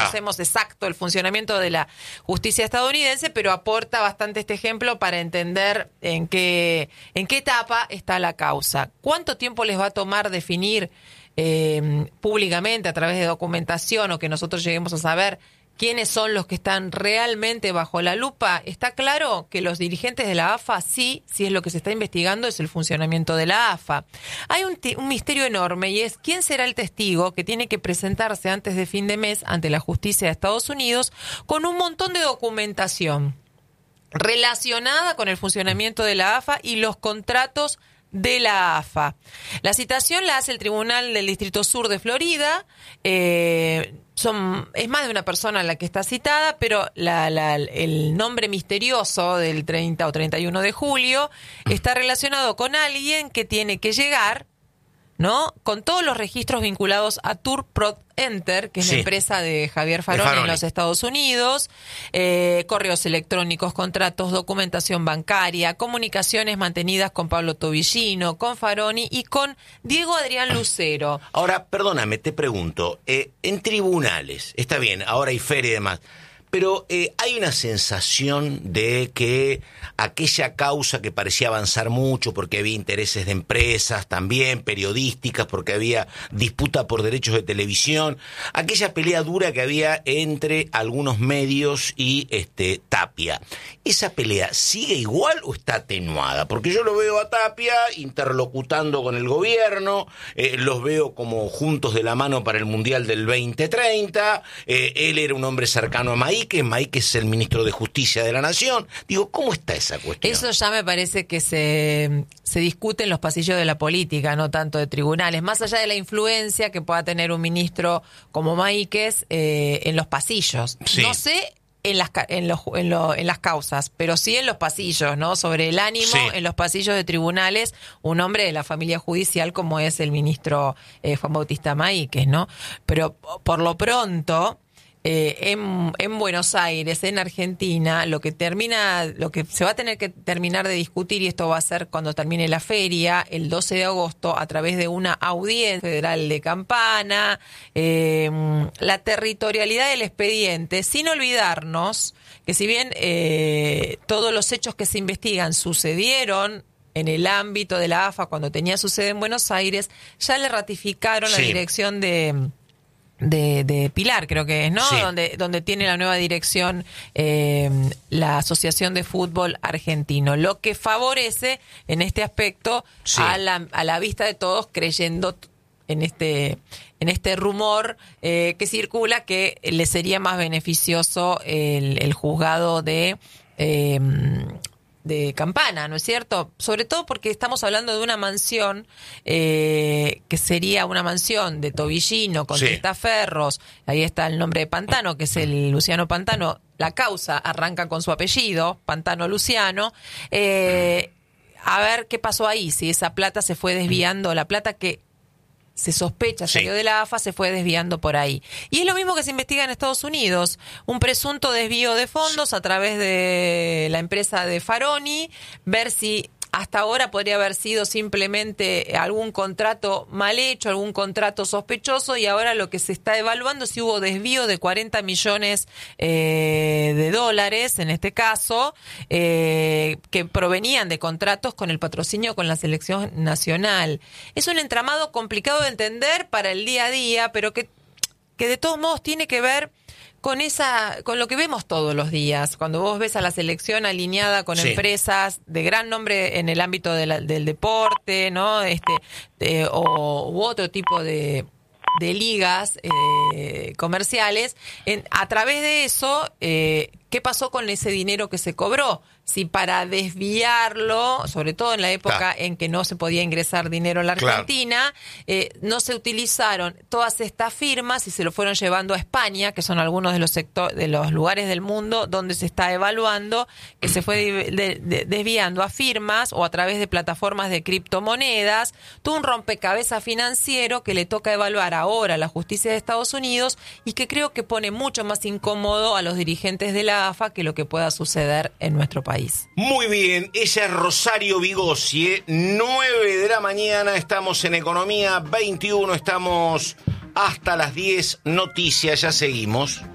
conocemos exacto el funcionamiento de la justicia estadounidense, pero aporta bastante este ejemplo para entender en qué etapa está la causa. ¿Cuánto tiempo les va a tomar definir públicamente a través de documentación o que nosotros lleguemos a saber quiénes son los que están realmente bajo la lupa? Está claro que los dirigentes de la AFA, sí es lo que se está investigando, es el funcionamiento de la AFA. Hay un misterio enorme y es quién será el testigo que tiene que presentarse antes de fin de mes ante la justicia de Estados Unidos con un montón de documentación relacionada con el funcionamiento de la AFA y los contratos de la AFA. La citación la hace el Tribunal del Distrito Sur de Florida. Es más de una persona la que está citada, pero el nombre misterioso del 30 o 31 de julio está relacionado con alguien que tiene que llegar, ¿no?, con todos los registros vinculados a Tour Prod Enter, que es la empresa de Javier Faroni en los Estados Unidos, correos electrónicos, contratos, documentación bancaria, comunicaciones mantenidas con Pablo Tobillino, con Faroni y con Diego Adrián Lucero. Ahora, perdóname, te pregunto, en tribunales, está bien, ahora hay feria y demás, pero hay una sensación de que aquella causa que parecía avanzar mucho porque había intereses de empresas también, periodísticas, porque había disputa por derechos de televisión, aquella pelea dura que había entre algunos medios y Tapia. ¿Esa pelea sigue igual o está atenuada? Porque yo lo veo a Tapia interlocutando con el gobierno, los veo como juntos de la mano para el Mundial del 2030, él era un hombre cercano a Maíque es el ministro de Justicia de la Nación. Digo, ¿cómo está esa cuestión? Eso ya me parece que se discute en los pasillos de la política, no tanto de tribunales. Más allá de la influencia que pueda tener un ministro como Maíquez en los pasillos. Sí. No sé en las causas, pero sí en los pasillos, ¿no? Sobre el ánimo en los pasillos de tribunales, un hombre de la familia judicial como es el ministro Juan Bautista Maíquez, ¿no? Pero por lo pronto, en Buenos Aires, en Argentina, lo que se va a tener que terminar de discutir, y esto va a ser cuando termine la feria, el 12 de agosto, a través de una audiencia federal de Campana, la territorialidad del expediente, sin olvidarnos que si bien todos los hechos que se investigan sucedieron en el ámbito de la AFA cuando tenía su sede en Buenos Aires, ya le ratificaron la dirección de Pilar, creo que es, ¿no? Sí. Donde tiene la nueva dirección la Asociación de Fútbol Argentino, lo que favorece en este aspecto a la vista de todos, creyendo en este rumor que circula, que le sería más beneficioso el juzgado de Campana, ¿no es cierto? Sobre todo porque estamos hablando de una mansión que sería una mansión de Tobillino con testaferros. Ahí está el nombre de Pantano, que es el Luciano Pantano. La causa arranca con su apellido, Pantano Luciano. A ver qué pasó ahí, si esa plata se fue desviando, la plata que se sospecha salió de la AFA, se fue desviando por ahí. Y es lo mismo que se investiga en Estados Unidos, un presunto desvío de fondos a través de la empresa de Faroni, ver si hasta ahora podría haber sido simplemente algún contrato mal hecho, algún contrato sospechoso, y ahora lo que se está evaluando es si hubo desvío de 40 millones de dólares, en este caso, que provenían de contratos con el patrocinio con la selección nacional. Es un entramado complicado de entender para el día a día, pero que de todos modos tiene que ver con lo que vemos todos los días. Cuando vos ves a la selección alineada con empresas de gran nombre en el ámbito del deporte, ¿no? U otro tipo de ligas comerciales, a través de eso, ¿qué pasó con ese dinero que se cobró? Si para desviarlo, sobre todo en la época en que no se podía ingresar dinero a la Argentina, no se utilizaron todas estas firmas y se lo fueron llevando a España, que son algunos de los lugares del mundo donde se está evaluando que se fue desviando a firmas o a través de plataformas de criptomonedas. Todo un rompecabezas financiero que le toca evaluar ahora a la justicia de Estados Unidos y que creo que pone mucho más incómodo a los dirigentes de la AFA que lo que pueda suceder en nuestro país. Muy bien, ella es Rosario Vigossi, 9 de la mañana, estamos en Economía 21, estamos hasta las 10, noticias, ya seguimos.